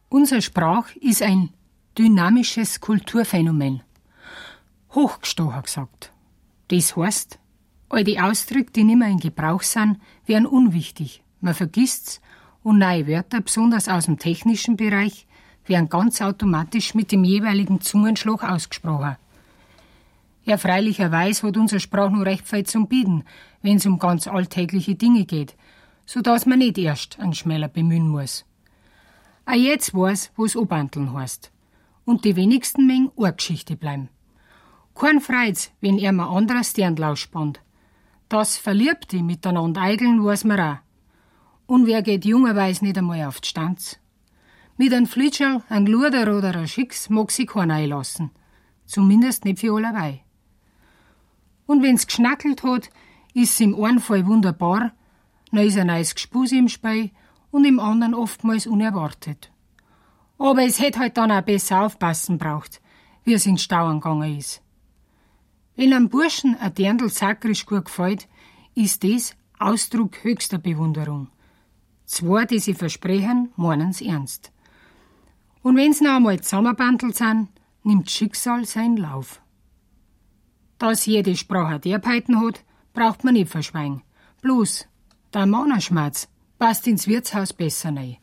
Unsere Sprache ist ein dynamisches Kulturphänomen. Hochgestochen gesagt. Das heißt, all die Ausdrücke, die nicht mehr in Gebrauch sind, werden unwichtig. Man vergisst's und neue Wörter, besonders aus dem technischen Bereich, werden ganz automatisch mit dem jeweiligen Zungenschlag ausgesprochen. Ja, freilicherweise hat unsere Sprache nur recht viel zum Bieten, wenn es um ganz alltägliche Dinge geht, sodass man nicht erst einen Schmäler bemühen muss. Auch jetzt weiß, was Obanteln heißt. Und die wenigsten Mengen Geschichte bleiben. Kein freut's, wenn er ein anderes Dirndl ausspannt. Das Verliebte miteinander eigeln, weiß man auch. Und wer geht jungerweise nicht einmal auf die Stanz? Mit einem Flitscherl, einem Luder oder einem Schicks mag sich keiner einlassen. Zumindest nicht für allerweil. Und wenn's geschnackelt hat, ist's im einen Fall wunderbar, dann ist ein neues Gespuse im Spiel und im anderen oftmals unerwartet. Aber es hätte halt dann auch besser aufpassen braucht, wie es in Stau gegangen ist. Wenn einem Burschen ein Dirndl sakrisch gut gefällt, ist das Ausdruck höchster Bewunderung. Zwei, die sie versprechen, meinen's ernst. Und wenn's noch einmal zusammenbandelt sind, nimmt Schicksal seinen Lauf. Dass jede Sprache Derbheiten hat, braucht man nicht verschweigen. Bloß, der Mannerschmerz passt ins Wirtshaus besser rein.